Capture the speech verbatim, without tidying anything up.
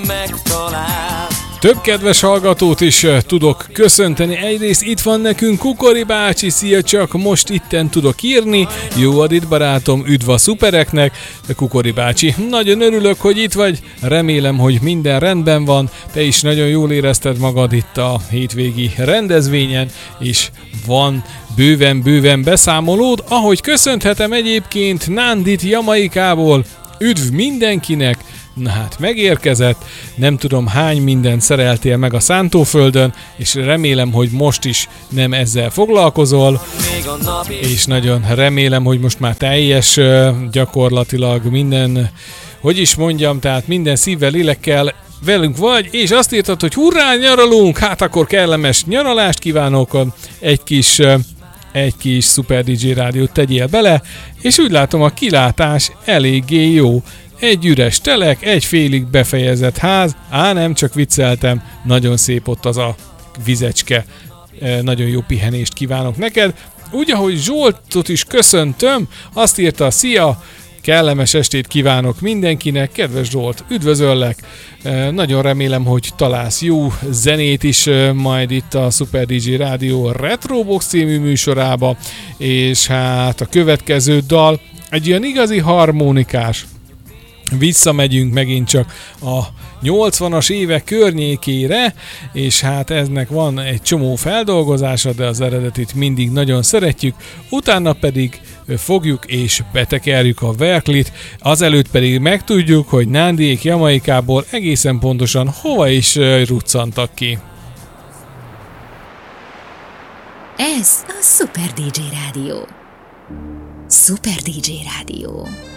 megtalál. Több kedves hallgatót is tudok köszönteni. Egyrészt itt van nekünk Kukori bácsi, szia, csak most itten tudok írni. Jó adit barátom, üdv a szupereknek. Kukori bácsi, nagyon örülök, hogy itt vagy. Remélem, hogy minden rendben van. Te is nagyon jól érezted magad itt a hétvégi rendezvényen, és van bőven-bőven beszámolód. Ahogy köszönhetem egyébként Nándit Jamaikából. Üdv mindenkinek! Na hát megérkezett, nem tudom hány mindent szereltél meg a szántóföldön, és remélem, hogy most is nem ezzel foglalkozol, és nagyon remélem, hogy most már teljes gyakorlatilag minden, hogy is mondjam, tehát minden szívvel, lélekkel velünk vagy, és azt írtad, hogy hurrá, nyaralunk, hát akkor kellemes nyaralást kívánok, egy kis... egy kis Super dé dzsé rádiót tegyél bele, és úgy látom a kilátás eléggé jó. Egy üres telek, egy félig befejezett ház, á nem, csak vicceltem, nagyon szép ott az a vizecske, e, nagyon jó pihenést kívánok neked. Úgy, ahogy Zsoltot is köszöntöm, azt írta, szia, kellemes estét kívánok mindenkinek, kedves Zsolt, üdvözöllek, e, nagyon remélem, hogy találsz jó zenét is e, majd itt a Super dé dzsé Rádió Retrobox című műsorába, és hát a következő dal egy olyan igazi harmonikás. Visszamegyünk megint csak a nyolcvanas évek környékére, és hát eznek van egy csomó feldolgozása, de az eredetit mindig nagyon szeretjük, utána pedig fogjuk és betekerjük a verklit, azelőtt pedig megtudjuk, hogy Nándiék Jamaikából egészen pontosan hova is ruccantak ki. Ez a Super dé dzsé Rádió. Super dé dzsé Rádió.